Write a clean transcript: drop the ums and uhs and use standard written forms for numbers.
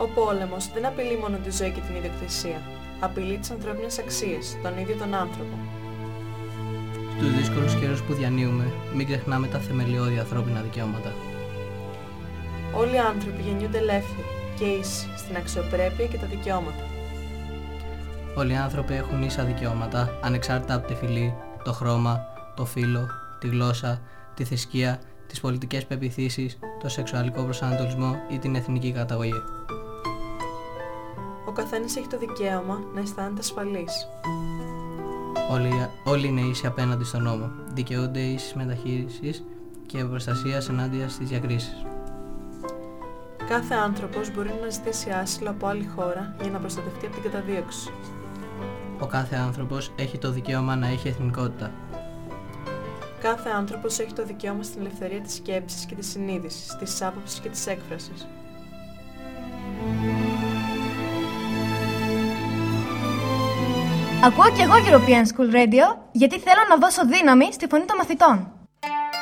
Ο πόλεμος δεν απειλεί μόνο τη ζωή και την ιδιοκτησία. Απειλεί τις ανθρώπινες αξίες, τον ίδιο τον άνθρωπο. Στους δύσκολους καιρούς που διανύουμε, μην ξεχνάμε τα θεμελιώδη ανθρώπινα δικαιώματα. Όλοι οι άνθρωποι γεννιούνται ελεύθεροι και ίσοι στην αξιοπρέπεια και τα δικαιώματα. Όλοι οι άνθρωποι έχουν ίσα δικαιώματα, ανεξάρτητα από τη φυλή, το χρώμα, το φύλο, τη γλώσσα, τη θρησκεία, τις πολιτικές πεποιθήσεις, το σεξουαλικό προσανατολισμό ή την εθνική καταγωγή. Ο καθένας έχει το δικαίωμα να αισθάνεται ασφαλής. Όλοι είναι ίσοι απέναντι στον νόμο, δικαιούνται ίσης μεταχείρισης και προστασίας ενάντια στις διακρίσεις. Κάθε άνθρωπος μπορεί να ζητήσει άσυλο από άλλη χώρα για να προστατευτεί από την καταδίωξη. Ο κάθε άνθρωπος έχει το δικαίωμα να έχει εθνικότητα. Κάθε άνθρωπος έχει το δικαίωμα στην ελευθερία της σκέψης και της συνείδησης, της άποψης και της έκφρασης. Ακούω κι εγώ European School Radio, γιατί θέλω να δώσω δύναμη στη φωνή των μαθητών.